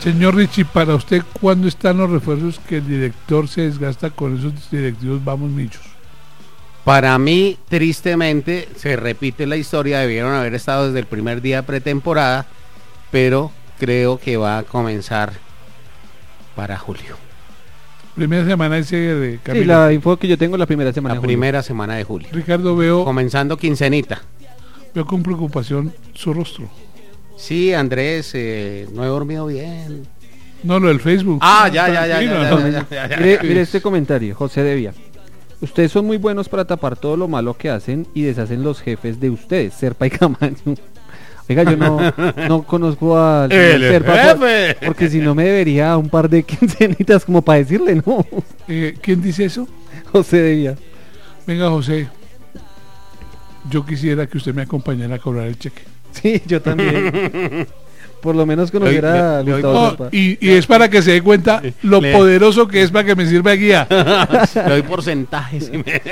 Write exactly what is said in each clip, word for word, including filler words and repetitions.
Señor Richie, para usted, ¿cuándo están los refuerzos que el director se desgasta con esos directivos vamos michos? Para mí, tristemente, se repite la historia, debieron haber estado desde el primer día de pretemporada, pero creo que va a comenzar para julio. Primera semana ese de Camilo. Sí, la info que yo tengo la primera semana La de julio. primera semana de julio. Ricardo, veo, Comenzando quincenita. veo con preocupación su rostro. Sí, Andrés, eh, no he dormido bien. No, lo del Facebook. Ah, ya, ya, ya, Tranquilo, ya, no. ya, ya, ya, ya. Mire, mire este comentario, José Devia. Ustedes son muy buenos para tapar todo lo malo que hacen y deshacen los jefes de ustedes, Serpa y Camaño. Oiga, yo no, no conozco al señor ¡El Serpa por- jefe! porque si no me debería un par de quincenitas como para decirle, ¿no? Eh, ¿Quién dice eso? José Devia. Venga, José. Yo quisiera que usted me acompañara a cobrar el cheque. Sí, yo también. Por lo menos conocer a Le- le- le- Gustavo No, Serpa. y, y es para que se dé cuenta lo Le- poderoso que es para que me sirva de guía. Le doy porcentajes. y me-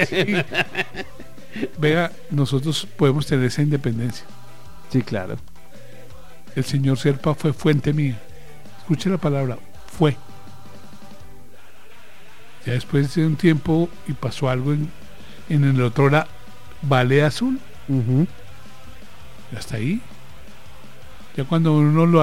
Vea, nosotros podemos tener esa independencia. Sí, claro. El señor Serpa fue fuente mía. Escuche la palabra, fue. Ya después de un tiempo y pasó algo en, en el otro la Balea Azul. Ujú. Hasta ahí. Ya cuando uno lo